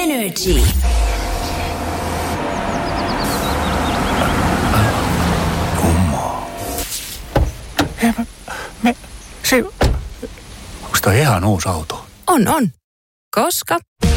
Energy. Kummaa. Onko toi ihan uusi auto? On. Koska